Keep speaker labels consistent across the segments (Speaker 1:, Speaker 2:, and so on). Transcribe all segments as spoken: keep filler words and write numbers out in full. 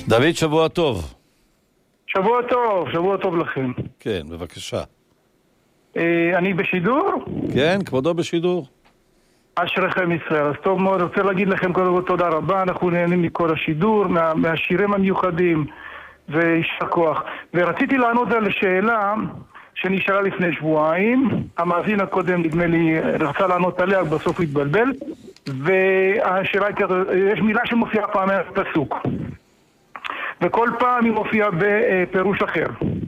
Speaker 1: דוד, שבוע טוב.
Speaker 2: שבוע טוב, שבוע טוב לכם.
Speaker 1: כן, בבקשה.
Speaker 2: אני בשידור?
Speaker 1: כן, כבודו בשידור.
Speaker 2: אשריכם ישראל. אז טוב מאוד, רוצה להגיד לכם קודם כל תודה רבה, אנחנו נהנים מכל השידור, מה, מהשירים המיוחדים, וישר כוח. ורציתי לענות על השאלה שנשאלה לפני שבועיים, המאזין הקודם נדמה לי רצה לענות עליה, בסוף התבלבל, והשאלה היא כזו, יש מילה שמופיעה פעמיים בפסוק, וכל פעם היא מופיעה בפירוש אחר.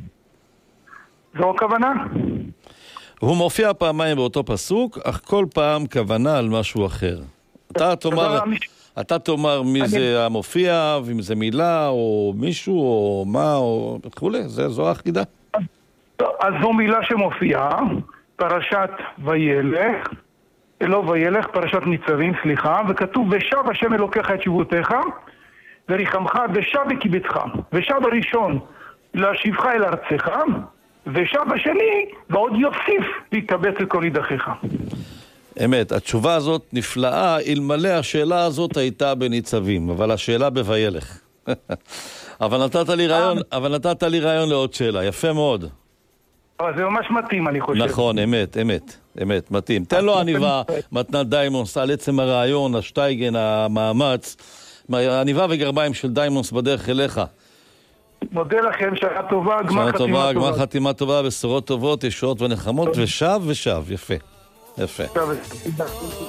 Speaker 2: זו הכוונה?
Speaker 1: הוא מופיע פעמיים באותו פסוק, אך כל פעם כוונה על משהו אחר. אתה תאמר, אתה תאמר מי זה המופיע, ואם זה מילה, או מישהו, או מה, או וכולי, זו החידה.
Speaker 2: אז זו מילה שמופיעה, פרשת וילך, לא וילך, פרשת ניצבים, סליחה, וכתוב, ושב השם אלוקיך את שבותיך, וריחמך, ושב בקיבצך, ושב הראשון, להשיבך אל ארצך, ושב השני, ועוד יוסיף להתקבץ לכל ידחיך.
Speaker 1: אמת, התשובה הזאת נפלאה, אלמלא השאלה הזאת הייתה בניצבים, אבל השאלה בוילך. אבל נתת לי רעיון, אבל נתת לי רעיון לעוד שאלה, יפה מאוד.
Speaker 2: אבל זה ממש מתאים, אני חושב.
Speaker 1: נכון, אמת, אמת, אמת, מתאים. תן לו עניבה, מתנת דיימונס, על עצם הרעיון, השטייגן, המאמץ, עניבה וגרביים של דיימונס בדרך אליך.
Speaker 2: מודה לכם, שעה טובה, גמר
Speaker 1: שעה
Speaker 2: חתימה
Speaker 1: טובה,
Speaker 2: טובה.
Speaker 1: גמר חתימה טובה, בשורות טובות, ישועות ונחמות, ושב ושב, יפה, יפה.
Speaker 2: טוב,